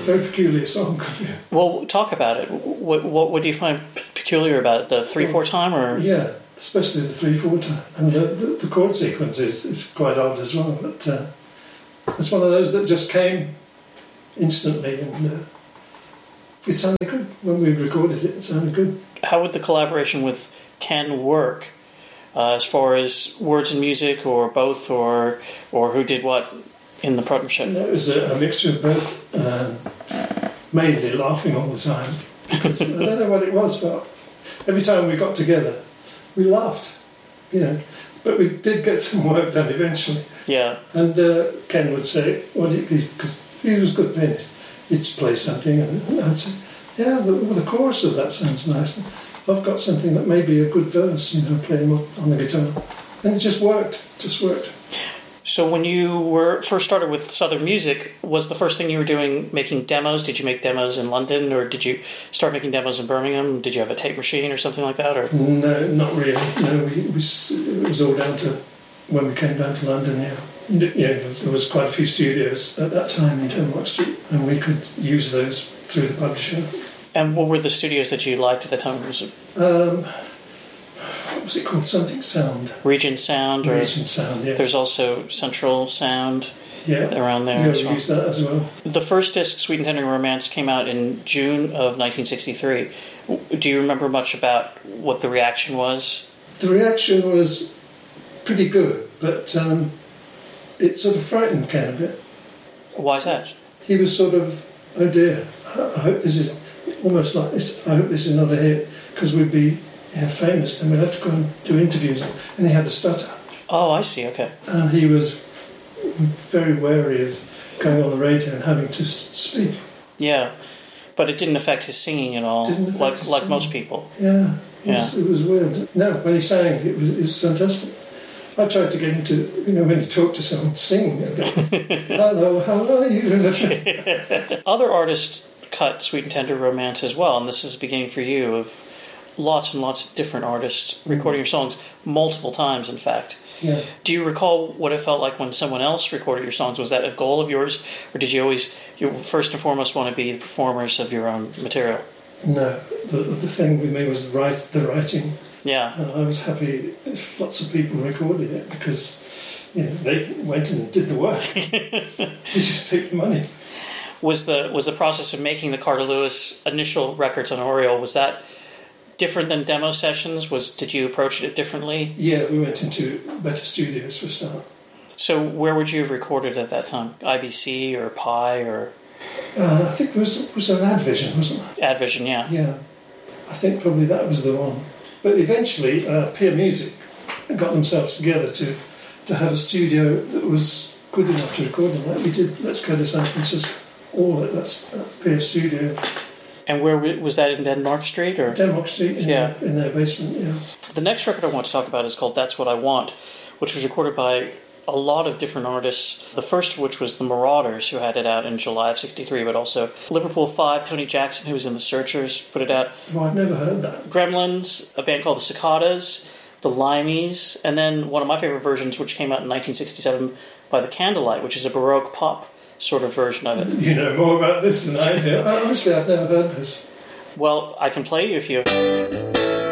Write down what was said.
very peculiar song. Well, talk about it. What do you find peculiar about it? The 3/4 time, or yeah, especially the 3/4 time, and the chord sequence is quite odd as well. But it's one of those that just came instantly, and it sounded good when we recorded it. It sounded good. How would the collaboration with Ken work, as far as words and music, or both, or who did what in the partnership? It was a mixture of both. Mainly laughing all the time. Because I don't know what it was, but every time we got together, we laughed, But we did get some work done eventually. Yeah. And Ken would say, because he was a good pianist, he'd play something, and I'd say, yeah, but the chorus of that sounds nice. I've got something that may be a good verse, playing on the guitar. And it just worked. So when you first started with Southern Music, was the first thing you were doing making demos? Did you make demos in London, or did you start making demos in Birmingham? Did you have a tape machine or something like that? Or no, not really. No, it was all down to when we came down to London. Yeah, there was quite a few studios at that time in Denmark Street, and we could use those through the publisher. And what were the studios that you liked at the time? Was it what was it called? Something Sound. Regent Sound? Regent Sound, yes. There's also Central Sound around there as well. Use that as well. The first disc, Sweet and Tender Romance, came out in June of 1963. Do you remember much about what the reaction was? The reaction was pretty good, but it sort of frightened Ken a bit. Why is that? He was sort of, oh dear, I hope this is almost like this. I hope this is not a hit, because we'd be famous, then we'd have to go and do interviews, and he had to stutter. Oh, I see, okay. And he was very wary of going on the radio and having to speak. Yeah, but it didn't affect his singing at all, like most people. Yeah, it was weird. No, when he sang, it was fantastic. I tried to get him to, when you talk to someone, sing. Go, hello, how are you? Other artists cut Sweet and Tender Romance as well, and this is the beginning for you of lots and lots of different artists recording your songs multiple times, in fact. Yeah. Do you recall what it felt like when someone else recorded your songs? Was that a goal of yours, or did you first and foremost want to be the performers of your own material? No, the thing with me was the writing. Yeah. And I was happy if lots of people recorded it, because they went and did the work. You just take the money. Was the process of making the Carter Lewis initial records on Oriole, was that different than demo sessions? Did you approach it differently? Yeah, we went into better studios for a start. So where would you have recorded at that time? IBC or Pi or? I think it was an Advision, wasn't it? Advision, yeah. Yeah, I think probably that was the one. But eventually, Peer Music got themselves together to have a studio that was good enough to record in that. We did Let's Go to San Francisco, all at that Peer Studio. And where was that, in Denmark Street? Or? Denmark Street, in their basement, yeah. The next record I want to talk about is called That's What I Want, which was recorded by a lot of different artists. The first of which was the Marauders, who had it out in July of '63, but also Liverpool 5, Tony Jackson, who was in the Searchers, put it out. Well, I've never heard that. Gremlins, a band called the Cicadas, the Limeys, and then one of my favorite versions, which came out in 1967 by the Candlelight, which is a Baroque pop sort of version of it. You know more about this than I do. Honestly, I've never heard this. Well, I can play you if you...